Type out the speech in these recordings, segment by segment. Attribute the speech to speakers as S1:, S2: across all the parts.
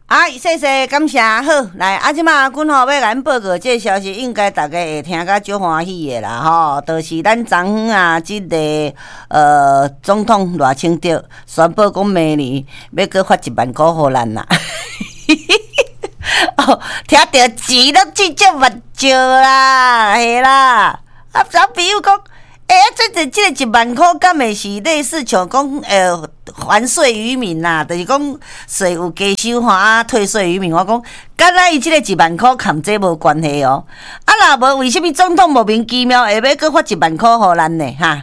S1: 谢谢，感谢。好，来，即马阿君吼要甲咱报告这个消息，应该大家会听甲足欢喜的啦，吼，就是咱昨昏啊，总统赖清德宣布讲明年要搁发1万块互咱啦。哦，听到钱都直接目睭啦，嘿啦。比如讲，这个1万块，敢会是类似像讲还税于民啦，就是讲税有加收吼，退税于民。我讲，敢若伊这个1万块，含这无关系哦。若无为什么总统莫名其妙会要搁发1万块互咱呢？哈，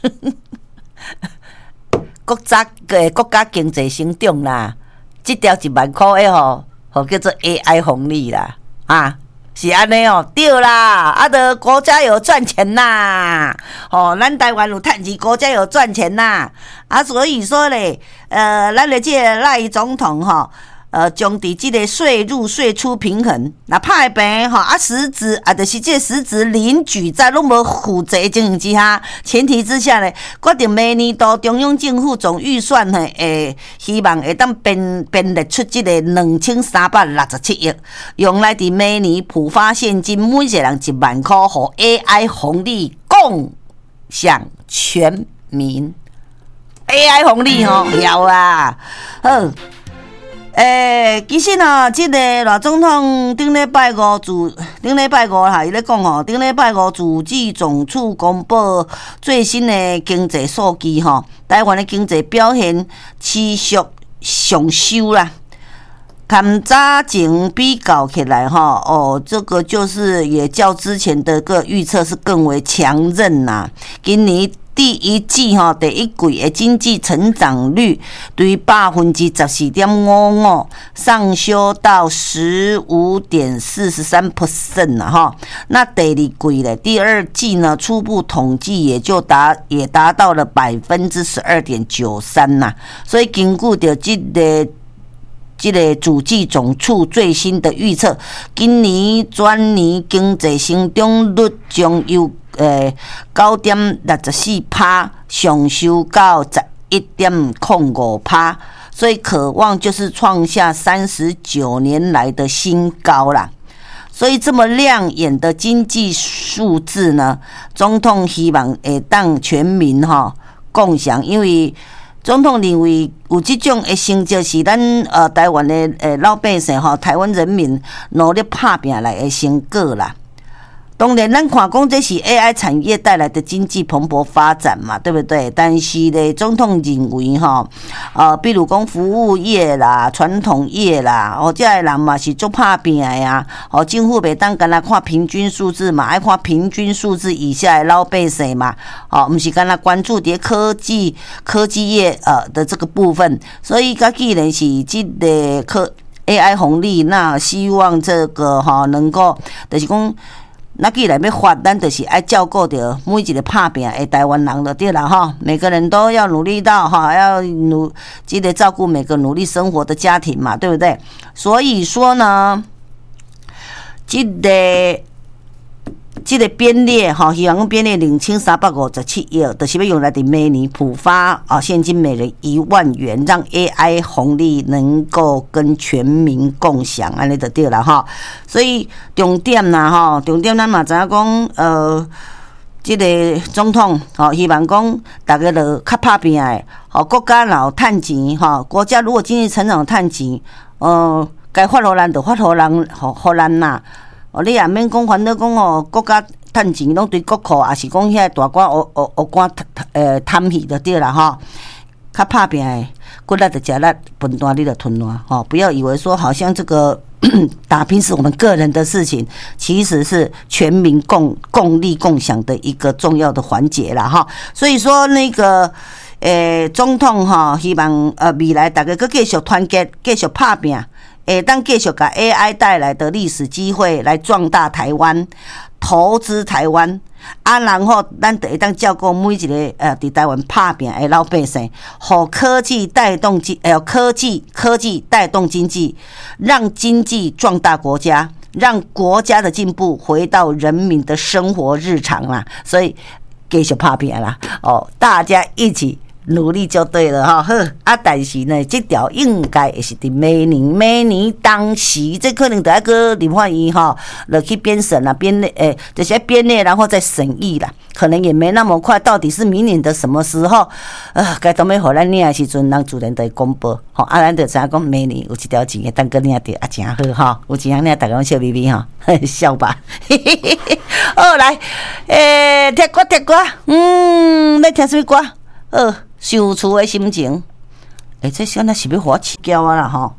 S1: 国家经济成长啦，这条1万块互叫做 AI 红利啦，是安尼哦，对啦，就国家有赚钱啦，咱台湾有趁钱，国家有赚钱啦，所以说咧，咱的这个赖总统将伫这个税入税出平衡，那拍平实质就是这实质零举债拢无负责情形之下，前提之下咧，决定明年度中央政府总预算希望会当编列出这个2367亿，用来伫明年普发现金，每一个人1万块，互 AI 红利共享全民。AI 红利有啊，好。其实这个赖总统顶礼拜五伊咧讲顶礼拜五主计总处公布最新的经济数据台湾的经济表现持续上修啦。跟早前比较起来这个就是也较之前的个预测是更为强韧啦。今年第一季第一季的经济成长率对14.55%上修到15.43% 啦那第二季的第二季呢，初步统计也达到了12.93%啦。所以根据着这个主计总处最新的预测，今年全年经济成长率将由9.64% 上修到11.05%，所以可望就是创下39年来的新高啦。所以这么亮眼的经济数字呢，总统希望会当全民共享，因为总统认为有这种的成就是咱台湾的老百姓台湾人民努力打拼来的成果啦。当然，咱看讲这是 AI 产业带来的经济蓬勃发展嘛，对不对？但是咧，总统认为比如讲服务业啦、传统业啦，这些人嘛是足打拼的呀。政府袂当干那看平均数字嘛，爱看平均数字以下的老百姓嘛。不是干那关注伫科技业的这个部分。所以，既然是这个AI 红利，那希望这个能够，就是讲。那既然要发，咱就是爱照顾到每一个打拼的台湾人就对啦每个人都要努力到要记得照顾每个努力生活的家庭嘛，对不对？所以说呢，这个编列希望编列2357亿，就是要用来伫明年普发现金每人1万元，让 AI 红利能够跟全民共享，安尼就对了所以重点啦重点咱嘛知影讲这个总统希望讲大家就较打拼的国家若有趁钱国家如果经济成长有趁钱该发互咱就发互咱啦。你也免讲烦恼讲国家趁钱拢对国库，也是讲遐大官黑官贪去就对啦较打拼的骨力就吃力，分段你就吞烂不要以为说好像这个打拼是我们个人的事情，其实是全民共利共享的一个重要的环节啦所以说那个总统希望未来大家搁继续团结，继续打拼。当继续把 AI 带来的历史机会来壮大台湾，投资台湾然后咱就会当照顾每一个伫台湾打拼的老百姓，互科技带动科技带动经济，让经济壮大国家，让国家的进步回到人民的生活日常啦。所以继续打拼啦大家一起努力就对了哈。好啊，但是呢，这条应该会是伫明年当时，这可能得要个立法院哈，落去编审啦，编内就是编内，然后再审议啦，可能也没那么快。到底是明年的什么时候？该当要互咱领的时阵，咱自然就会公布。吼，啊，咱就知影讲明年有一条钱会当个领着啊，真好哈。有钱领，大家笑眯眯哈，笑吧。好来，听歌，要听什么歌？想厝的心情。这现在是要互我饲鸟啊啦吼。